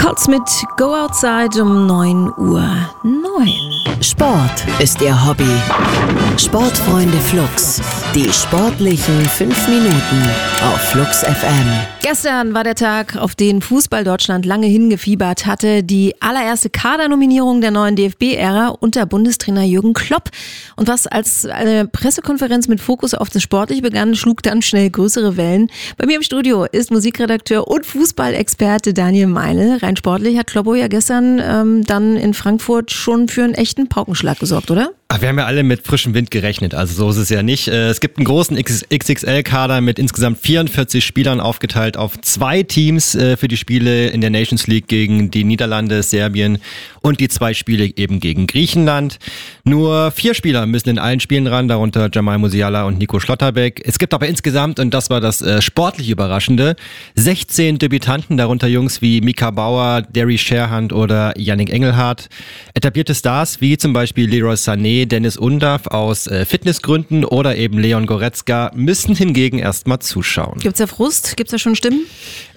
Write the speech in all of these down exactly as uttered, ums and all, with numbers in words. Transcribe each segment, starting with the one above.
Colts mit Go Outside um neun Uhr neun. Sport ist ihr Hobby. Sportfreunde Flux. Die sportlichen fünf Minuten auf Flux F M. Gestern war der Tag, auf den Fußball Deutschland lange hingefiebert hatte. Die allererste Kadernominierung der neuen D F B-Ära unter Bundestrainer Jürgen Klopp. Und was als eine Pressekonferenz mit Fokus auf das Sportliche begann, schlug dann schnell größere Wellen. Bei mir im Studio ist Musikredakteur und Fußballexperte Daniel Meinl. Rein sportlich hat Kloppo ja gestern ähm, dann in Frankfurt schon für einen echten Paukenschlag gesorgt, oder? Ach, wir haben ja alle mit frischem Wind gerechnet, also so ist es ja nicht. Es gibt einen großen X X L-Kader mit insgesamt vierundvierzig Spielern aufgeteilt auf zwei Teams für die Spiele in der Nations League gegen die Niederlande, Serbien und die zwei Spiele eben gegen Griechenland. Nur vier Spieler müssen in allen Spielen ran, darunter Jamal Musiala und Nico Schlotterbeck. Es gibt aber insgesamt, und das war das äh, sportlich Überraschende, sechzehn Debütanten, darunter Jungs wie Mika Bauer, Derry Sherhand oder Yannick Engelhardt. Etablierte Stars wie zum Beispiel Leroy Sané, Dennis Undav aus äh, Fitnessgründen oder eben Leon Goretzka müssen hingegen erstmal zuschauen. Gibt's da Frust? Gibt's da schon Stimmen?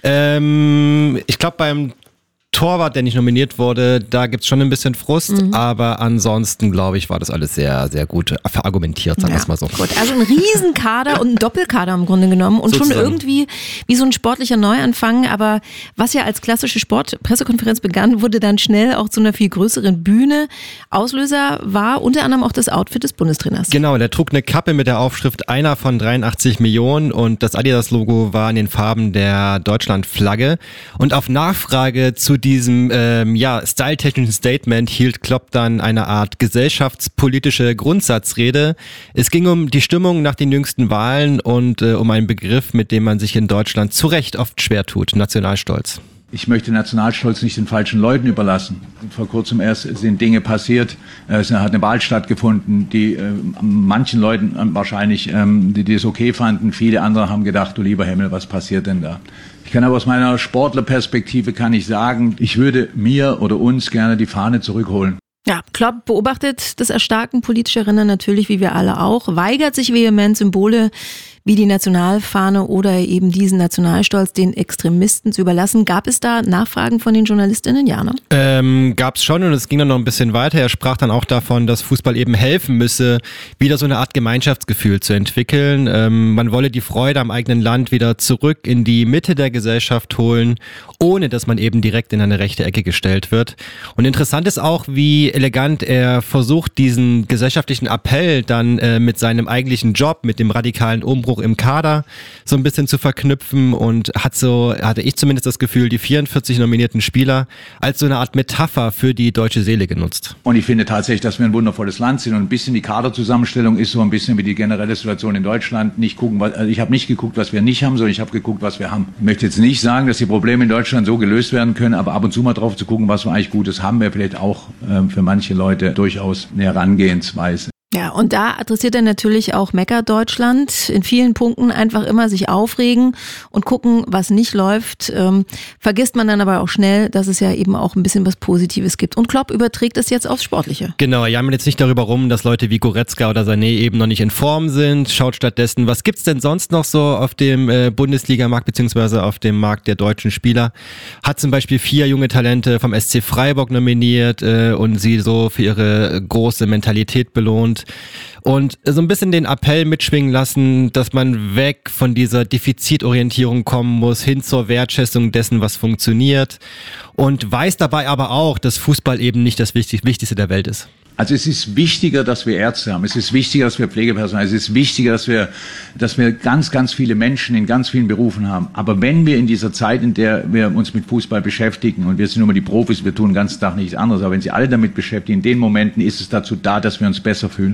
Ähm, ich glaube beim Torwart, der nicht nominiert wurde, da gibt's schon ein bisschen Frust, mhm. aber ansonsten, glaube ich, war das alles sehr, sehr gut verargumentiert, sagen wir ja, es mal so. Gut. Also ein Riesenkader und ein Doppelkader im Grunde genommen und sozusagen schon irgendwie wie so ein sportlicher Neuanfang, aber was ja als klassische Sportpressekonferenz begann, wurde dann schnell auch zu einer viel größeren Bühne. Auslöser war unter anderem auch das Outfit des Bundestrainers. Genau, der trug eine Kappe mit der Aufschrift einer von dreiundachtzig Millionen und das Adidas-Logo war in den Farben der Deutschland-Flagge und auf Nachfrage zu diesem ähm, ja, styletechnischen Statement hielt Klopp dann eine Art gesellschaftspolitische Grundsatzrede. Es ging um die Stimmung nach den jüngsten Wahlen und äh, um einen Begriff, mit dem man sich in Deutschland zu Recht oft schwer tut, Nationalstolz. Ich möchte Nationalstolz nicht den falschen Leuten überlassen. Vor kurzem erst sind Dinge passiert. Es hat eine Wahl stattgefunden, die äh, manchen Leuten wahrscheinlich, ähm, die, die es okay fanden. Viele andere haben gedacht, du lieber Himmel, was passiert denn da? Ich kann aber aus meiner Sportlerperspektive kann ich sagen, ich würde mir oder uns gerne die Fahne zurückholen. Ja, Klopp beobachtet das Erstarken politischer Ränder natürlich, wie wir alle auch, weigert sich vehement Symbole wie die Nationalfahne oder eben diesen Nationalstolz den Extremisten zu überlassen. Gab es da Nachfragen von den JournalistInnen? Ja, ne? Ähm, gab's schon und es ging dann noch ein bisschen weiter. Er sprach dann auch davon, dass Fußball eben helfen müsse, wieder so eine Art Gemeinschaftsgefühl zu entwickeln. Ähm, man wolle die Freude am eigenen Land wieder zurück in die Mitte der Gesellschaft holen, ohne dass man eben direkt in eine rechte Ecke gestellt wird. Und interessant ist auch, wie elegant er versucht, diesen gesellschaftlichen Appell dann äh, mit seinem eigentlichen Job, mit dem radikalen Umbruch im Kader so ein bisschen zu verknüpfen und hat so, hatte ich zumindest das Gefühl, die vierundvierzig nominierten Spieler als so eine Art Metapher für die deutsche Seele genutzt. Und ich finde tatsächlich, dass wir ein wundervolles Land sind und ein bisschen die Kaderzusammenstellung ist so ein bisschen wie die generelle Situation in Deutschland. Nicht gucken, was, also ich habe nicht geguckt, was wir nicht haben, sondern ich habe geguckt, was wir haben. Ich möchte jetzt nicht sagen, dass die Probleme in Deutschland so gelöst werden können, aber ab und zu mal drauf zu gucken, was wir eigentlich Gutes haben, wäre vielleicht auch äh, für manche Leute durchaus eine Herangehensweise. Ja, und da adressiert er natürlich auch Mecker-Deutschland. In vielen Punkten einfach immer sich aufregen und gucken, was nicht läuft. Ähm, vergisst man dann aber auch schnell, dass es ja eben auch ein bisschen was Positives gibt. Und Klopp überträgt es jetzt aufs Sportliche. Genau, er jammert jetzt nicht darüber rum, dass Leute wie Goretzka oder Sané eben noch nicht in Form sind. Schaut stattdessen, was gibt's denn sonst noch so auf dem äh, Bundesliga-Markt beziehungsweise auf dem Markt der deutschen Spieler? Hat zum Beispiel vier junge Talente vom S C Freiburg nominiert äh, und sie so für ihre große Mentalität belohnt. Und so ein bisschen den Appell mitschwingen lassen, dass man weg von dieser Defizitorientierung kommen muss, hin zur Wertschätzung dessen, was funktioniert. Und weiß dabei aber auch, dass Fußball eben nicht das Wichtigste der Welt ist. Also es ist wichtiger, dass wir Ärzte haben. Es ist wichtiger, dass wir Pflegepersonal haben. Es ist wichtiger, dass wir, dass wir ganz, ganz viele Menschen in ganz vielen Berufen haben. Aber wenn wir in dieser Zeit, in der wir uns mit Fußball beschäftigen, und wir sind nur mal die Profis, wir tun den ganzen Tag nichts anderes, aber wenn sie alle damit beschäftigen, in den Momenten ist es dazu da, dass wir uns besser fühlen.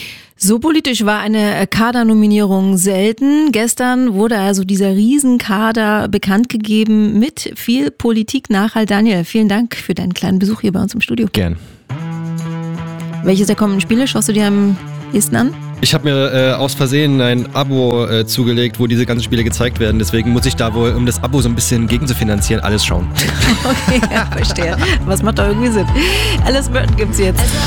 So politisch war eine Kadernominierung selten. Gestern wurde also dieser Riesenkader bekannt gegeben mit viel Politik-Nachhalt. Daniel, vielen Dank für deinen kleinen Besuch hier bei uns im Studio. Gern. Welches der kommenden Spiele schaust du dir am ehesten an? Ich habe mir äh, aus Versehen ein Abo äh, zugelegt, wo diese ganzen Spiele gezeigt werden. Deswegen muss ich da wohl, um das Abo so ein bisschen gegenzufinanzieren, alles schauen. Okay, ja, verstehe. Was macht da irgendwie Sinn? Alice Burton gibt's jetzt.